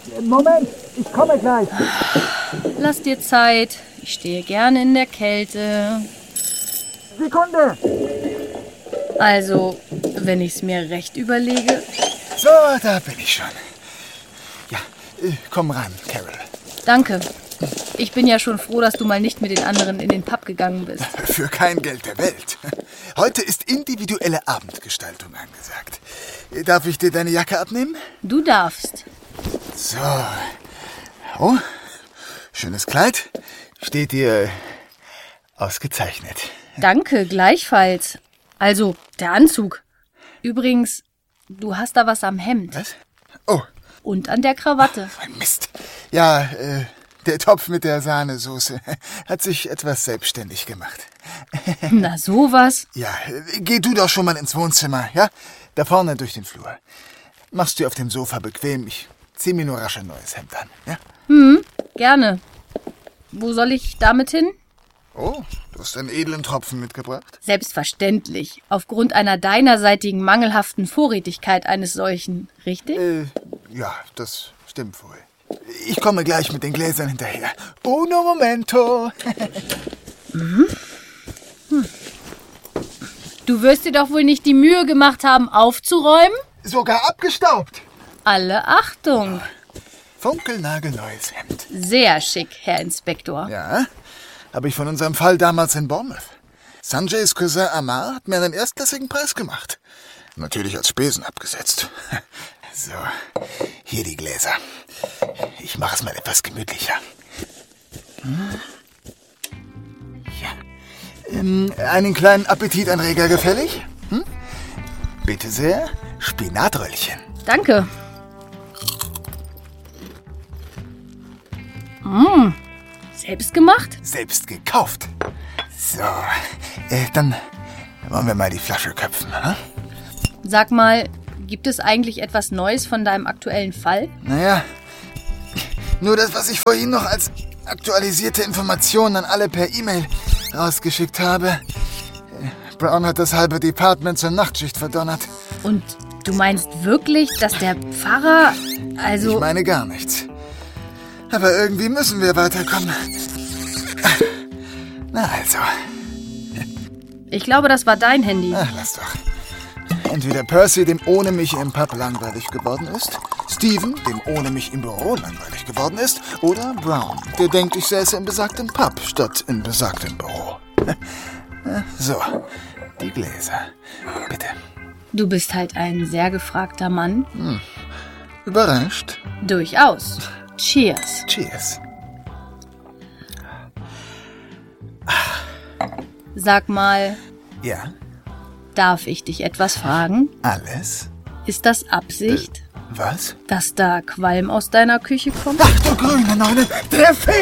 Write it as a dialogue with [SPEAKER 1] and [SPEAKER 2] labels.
[SPEAKER 1] Moment, ich komme gleich.
[SPEAKER 2] Lass dir Zeit. Ich stehe gerne in der Kälte.
[SPEAKER 1] Sekunde.
[SPEAKER 2] Also, wenn ich's mir recht überlege.
[SPEAKER 3] So, da bin ich schon. Ja, komm ran, Carol.
[SPEAKER 2] Danke. Ich bin ja schon froh, dass du mal nicht mit den anderen in den Pub gegangen bist.
[SPEAKER 3] Für kein Geld der Welt. Heute ist individuelle Abendgestaltung angesagt. Darf ich dir deine Jacke abnehmen?
[SPEAKER 2] Du darfst.
[SPEAKER 3] So. Oh, schönes Kleid. Steht dir ausgezeichnet.
[SPEAKER 2] Danke, gleichfalls. Also, der Anzug. Übrigens, du hast da was am Hemd.
[SPEAKER 3] Was? Oh.
[SPEAKER 2] Und an der Krawatte.
[SPEAKER 3] Ein Mist. Ja, der Topf mit der Sahnesoße hat sich etwas selbstständig gemacht.
[SPEAKER 2] Na, sowas.
[SPEAKER 3] Ja, geh du doch schon mal ins Wohnzimmer, ja? Da vorne durch den Flur. Machst du auf dem Sofa bequem. Ich zieh mir nur rasch ein neues Hemd an, ja?
[SPEAKER 2] Gerne. Wo soll ich damit hin?
[SPEAKER 3] Oh, du hast einen edlen Tropfen mitgebracht?
[SPEAKER 2] Selbstverständlich. Aufgrund einer deinerseitigen mangelhaften Vorrätigkeit eines solchen, richtig?
[SPEAKER 3] Ja, das stimmt wohl. Ich komme gleich mit den Gläsern hinterher. Uno momento.
[SPEAKER 2] Du wirst dir doch wohl nicht die Mühe gemacht haben, aufzuräumen?
[SPEAKER 3] Sogar abgestaubt.
[SPEAKER 2] Alle Achtung.
[SPEAKER 3] Funkelnagelneues Hemd.
[SPEAKER 2] Sehr schick, Herr Inspektor.
[SPEAKER 3] Ja, habe ich von unserem Fall damals in Bournemouth. Sanjays Cousin Amar hat mir einen erstklassigen Preis gemacht. Natürlich als Spesen abgesetzt. So, hier die Gläser. Ich mache es mal etwas gemütlicher. Ja. Einen kleinen Appetitanreger gefällig? Bitte sehr, Spinatröllchen.
[SPEAKER 2] Danke. Selbst gemacht?
[SPEAKER 3] Selbst gekauft. So, dann wollen wir mal die Flasche köpfen. Hm?
[SPEAKER 2] Sag mal, gibt es eigentlich etwas Neues von deinem aktuellen Fall?
[SPEAKER 3] Naja, nur das, was ich vorhin noch als aktualisierte Informationen an alle per E-Mail rausgeschickt habe. Brown hat das halbe Department zur Nachtschicht verdonnert.
[SPEAKER 2] Und du meinst wirklich, dass der Pfarrer, also...
[SPEAKER 3] Ich meine gar nichts. Aber irgendwie müssen wir weiterkommen. Na also.
[SPEAKER 2] Ich glaube, das war dein Handy.
[SPEAKER 3] Ach, lass doch. Entweder Percy, dem ohne mich im Pub langweilig geworden ist, Stephen, dem ohne mich im Büro langweilig geworden ist, oder Brown, der denkt, ich säße im besagten Pub statt im besagten Büro. So, die Gläser. Bitte.
[SPEAKER 2] Du bist halt ein sehr gefragter Mann.
[SPEAKER 3] Überrascht?
[SPEAKER 2] Durchaus. Cheers.
[SPEAKER 3] Cheers.
[SPEAKER 2] Sag mal,
[SPEAKER 3] Ja,
[SPEAKER 2] darf ich dich etwas fragen?
[SPEAKER 3] alles?
[SPEAKER 2] Ist das Absicht,
[SPEAKER 3] Was?
[SPEAKER 2] dass da Qualm aus deiner Küche kommt?
[SPEAKER 3] Ach du grüne Neune, der Fee!